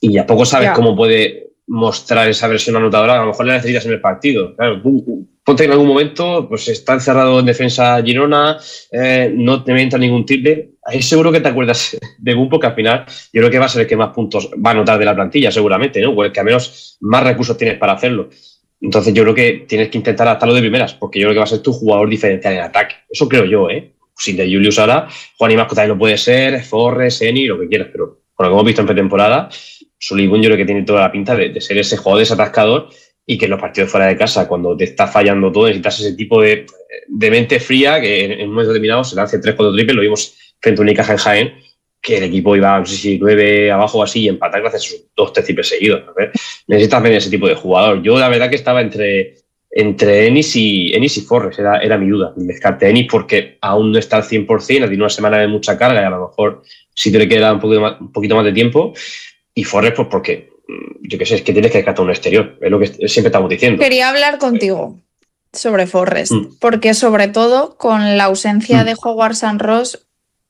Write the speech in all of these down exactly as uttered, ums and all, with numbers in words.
y a poco sabes Ya. cómo puede mostrar esa versión anotadora. A lo mejor la necesitas en el partido. Claro, tú, ponte en algún momento, pues está encerrado en defensa Girona, eh, no te entra ningún triple. Ahí seguro que te acuerdas de Boom, porque al final yo creo que va a ser el que más puntos va a anotar de la plantilla, seguramente, ¿no? O el que al menos más recursos tienes para hacerlo. Entonces yo creo que tienes que intentar adaptarlo de primeras, porque yo creo que va a ser tu jugador diferencial en ataque. Eso creo yo, ¿eh? Sin de Julius ahora, Juan y Marco también lo puede ser, Forres, Eni, lo que quieras, pero por lo que hemos visto en pretemporada, Sullivan yo creo que tiene toda la pinta de, de ser ese jugador desatascador, y que en los partidos fuera de casa, cuando te está fallando todo, necesitas ese tipo de, de mente fría que en, en un momento determinado se lance tres cuatro triples. Lo vimos frente a Unicaja en Jaén, que el equipo iba, no sé si nueve abajo o así, y empatar gracias a sus dos tres triples seguidos. A ver, necesitas ver ese tipo de jugador. Yo la verdad que estaba entre, entre Enis y, Enis y Forres, era, era mi duda. Me descarté Enis porque aún no está al cien por ciento, ha tenido una semana de mucha carga y a lo mejor sí te le queda un poquito más, un poquito más de tiempo. Y Forres, pues porque, yo qué sé, es que tienes que descartar un exterior, es lo que siempre estamos diciendo. Quería hablar contigo sobre Forrest, mm. porque sobre todo con la ausencia mm. de Howard Sanros,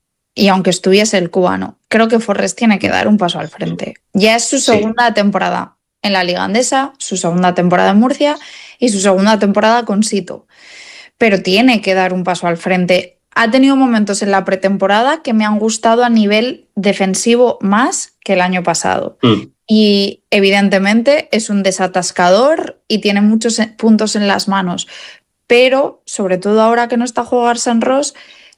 y aunque estuviese el cubano, creo que Forrest tiene que dar un paso al frente. Ya es su segunda sí. temporada en la Liga Andesa, su segunda temporada en Murcia y su segunda temporada con Sito. Pero tiene que dar un paso al frente. Ha tenido momentos en la pretemporada que me han gustado a nivel defensivo más que el año pasado. Mm. Y evidentemente es un desatascador y tiene muchos puntos en las manos. Pero, sobre todo ahora que no está Howard Sanros,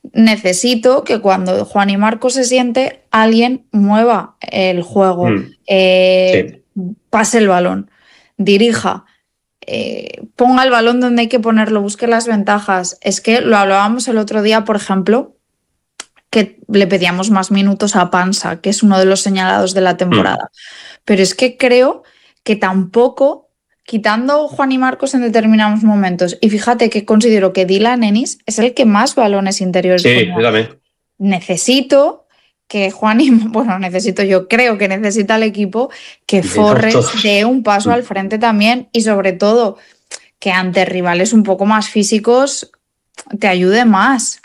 necesito que cuando Juan y Marco se siente, alguien mueva el juego, mm. eh, sí. pase el balón, dirija, eh, ponga el balón donde hay que ponerlo, busque las ventajas. Es que lo hablábamos el otro día, por ejemplo, que le pedíamos más minutos a Pansa, que es uno de los señalados de la temporada. Mm. Pero es que creo que tampoco, quitando Juan y Marcos en determinados momentos, y fíjate que considero que Dylan Ennis es el que más balones interiores sí, yo también. Necesito que Juan y... Bueno, necesito, yo creo que necesita el equipo que Forres dé un paso al frente también, y sobre todo que ante rivales un poco más físicos te ayude más.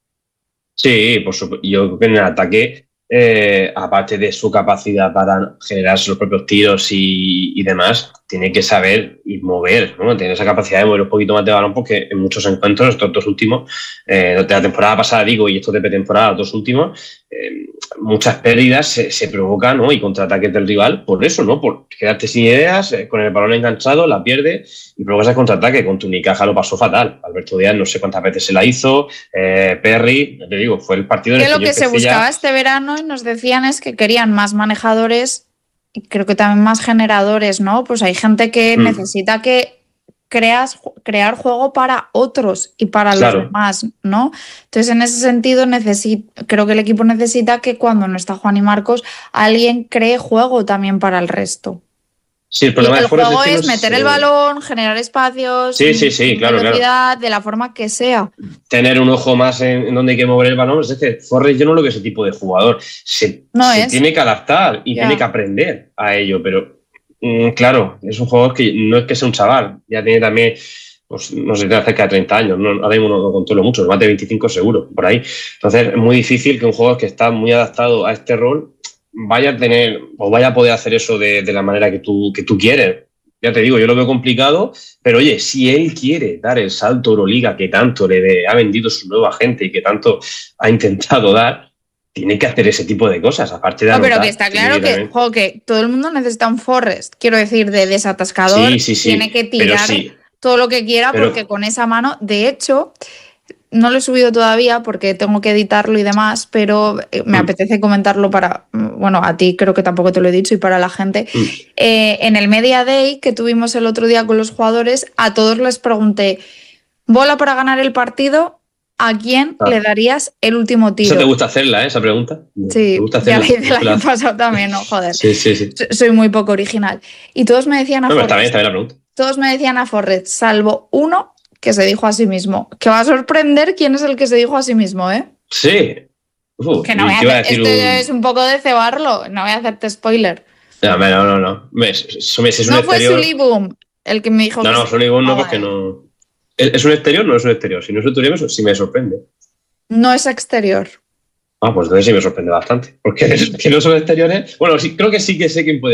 Sí, por supuesto. Yo creo que en el ataque, eh, aparte de su capacidad para generar sus propios tiros y, y demás, tiene que saber y mover, ¿no? Tiene esa capacidad de mover un poquito más de balón, porque en muchos encuentros, estos dos últimos, eh, de la temporada pasada digo, y estos de pretemporada, los dos últimos, eh, muchas pérdidas se, se provocan, ¿no? Y contraataques del rival por eso, ¿no? Por quedarte sin ideas, eh, con el balón enganchado, la pierde y provocas el contraataque. Con tu Unicaja lo pasó fatal. Alberto Díaz no sé cuántas veces se la hizo, eh, Perry, te digo, fue el partido en el que que lo que yo se buscaba ya... este verano, y nos decían, es que querían más manejadores y creo que también más generadores, ¿no? Pues hay gente que mm. necesita que creas, crear juego para otros y para claro. los demás, ¿no? Entonces, en ese sentido, necesito, creo que el equipo necesita que cuando no está Juan y Marcos, alguien cree juego también para el resto. Sí, el problema y el de Forrest juego es, es meter eh... el balón, generar espacios, sí, sí, sí, claro, velocidad, claro. de la forma que sea. Tener un ojo más en, en donde hay que mover el balón. Es que Forrest yo no lo veo ese tipo de jugador. Se, no se es. tiene que adaptar y yeah. tiene que aprender a ello, pero mm, claro, es un jugador que no es que sea un chaval, ya tiene también, pues, no sé, tiene cerca de treinta años, no, ahora mismo no lo controlo mucho, más de veinticinco seguro, por ahí. Entonces es muy difícil que un jugador que está muy adaptado a este rol vaya a tener o vaya a poder hacer eso de, de la manera que tú, que tú quieres. Ya te digo, yo lo veo complicado, pero oye, si él quiere dar el salto Euroliga que tanto le ha vendido su nuevo agente y que tanto ha intentado dar, tiene que hacer ese tipo de cosas, aparte de no, anotar. Pero que está claro que, jo, que todo el mundo necesita un Forrest, quiero decir, de desatascador, sí, sí, sí, tiene que tirar sí. todo lo que quiera, pero... porque con esa mano, de hecho... No lo he subido todavía porque tengo que editarlo y demás, pero me mm. apetece comentarlo para, bueno, a ti creo que tampoco te lo he dicho y para la gente. Mm. Eh, en el Media Day que tuvimos el otro día con los jugadores, a todos les pregunté, bola para ganar el partido, ¿a quién ah. le darías el último tiro? Eso te gusta hacerla, ¿eh? Esa pregunta. Sí, ¿Te gusta hacerla? Ya la hice el año pasado también, ¿no? Joder. Sí, sí, sí. Soy muy poco original. Y todos me decían a no, Forrest. Está bien, está bien la pregunta. Todos me decían a Forrest, salvo uno que se dijo a sí mismo. Que va a sorprender quién es el que se dijo a sí mismo, ¿eh? Sí. Uh, que no voy a hacer, a esto un... es un poco de cebarlo, no voy a hacerte spoiler. No, no, no. no. Es, es, es un no exterior... fue Sully el que me dijo no, que... No, no, Sully Boom no, porque no... ¿Es un exterior? No es un exterior. Si no es exterior, sí me sorprende. No es exterior. Ah, pues entonces sí me sorprende bastante. Porque que no son exteriores... Bueno, sí, creo que sí que sé quién puede